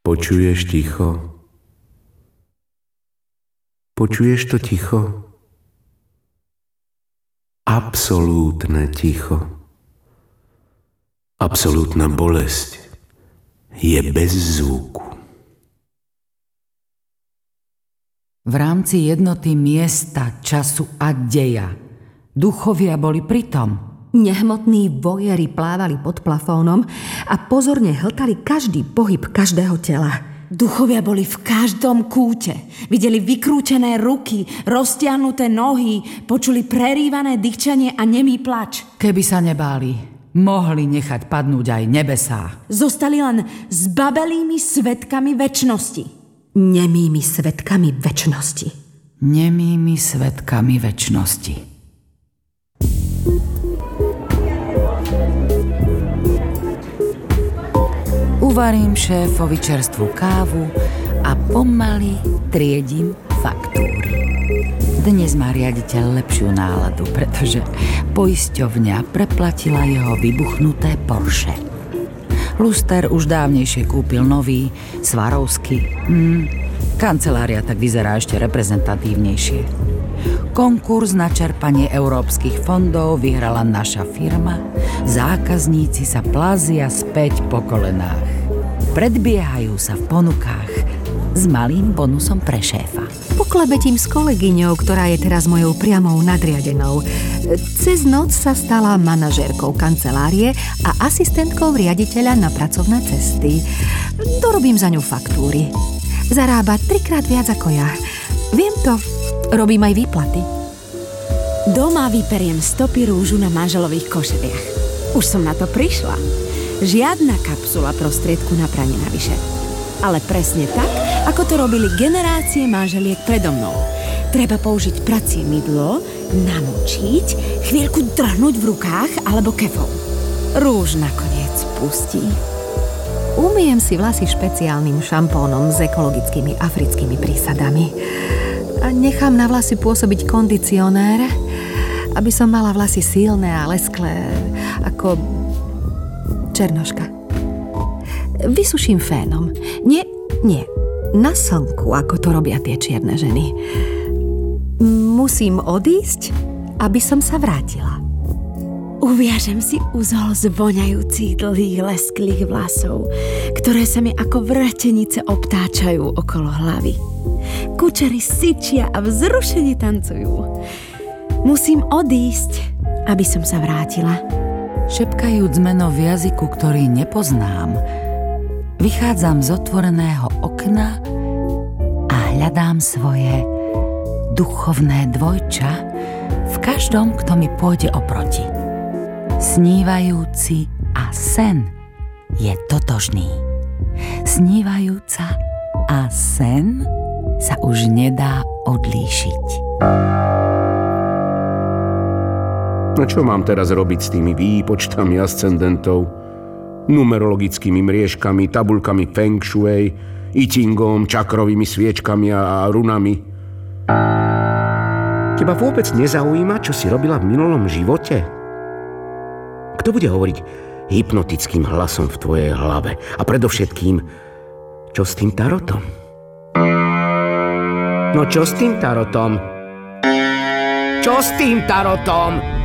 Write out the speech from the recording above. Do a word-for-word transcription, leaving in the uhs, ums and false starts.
Počuješ ticho? Počuješ to ticho? Absolútne ticho. Absolútna bolesť je bez zvuku. V rámci jednoty miesta, času a deja duchovia boli pritom. Nehmotní vojeri plávali pod plafónom a pozorne hltali každý pohyb každého tela. Duchovia boli v každom kúte. Videli vykrútené ruky, roztiahnuté nohy, počuli prerývané dýchčanie a nemý plač. Keby sa nebáli, mohli nechať padnúť aj nebesá. Zostali len zbabelými svedkami večnosti. Nemými svedkami večnosti. Nemými svedkami večnosti. Uvarím šéfovi čerstvú kávu a pomaly triedím faktúry. Dnes má riaditeľ lepšiu náladu, pretože poisťovňa preplatila jeho vybuchnuté Porsche. Luster už dávnejšie kúpil nový, Swarovski. Hmm, kancelária tak vyzerá ešte reprezentatívnejšie. Konkurs na čerpanie európskych fondov vyhrala naša firma. Zákazníci sa plazia späť po kolenách. Predbiehajú sa v ponukách s malým bonusom pre šéfa. Poklebetím s kolegyňou, ktorá je teraz mojou priamou nadriadenou. Cez noc sa stala manažérkou kancelárie a asistentkou riaditeľa na pracovné cesty. Dorobím za ňu faktúry. Zarába trikrát viac ako ja. Viem to, robím aj výplaty. Doma vyperiem stopy rúžu na manželových košeliach. Už som na to prišla. Žiadna kapsula prostriedku na pranie navyše. Ale presne tak, ako to robili generácie manželiek predo mnou. Treba použiť pracie mydlo, namočiť, chvíľku drhnúť v rukách alebo kefou. Rúž nakoniec pustí. Umyjem si vlasy špeciálnym šampónom s ekologickými africkými prísadami. A nechám na vlasy pôsobiť kondicionér, aby som mala vlasy silné a lesklé, ako černoška. Vysuším fénom. Nie, nie, na slnku, ako to robia tie čierne ženy. Musím odísť, aby som sa vrátila. Uviažem si uzol z voňajúcich dlhých lesklých vlasov, ktoré sa mi ako vrátenice obtáčajú okolo hlavy. Kučery syčia a vzrušene tancujú. Musím odísť, aby som sa vrátila. Šepkajúc meno v jazyku, ktorý nepoznám, vychádzam z otvoreného okna a hľadám svoje duchovné dvojča v každom, kto mi pôjde oproti. Snívajúci a sen je totožný. Snívajúca a sen sa už nedá odlíšiť. No čo mám teraz robiť s tými výpočtami ascendentov, numerologickými mriežkami, tabuľkami feng shui, I Chingom, čakrovými sviečkami a runami? Teba vôbec nezaujíma, čo si robila v minulom živote? Kto bude hovoriť hypnotickým hlasom v tvojej hlave? A predovšetkým, čo s tým tarotom? No čo s tým tarotom? Čo s tým tarotom?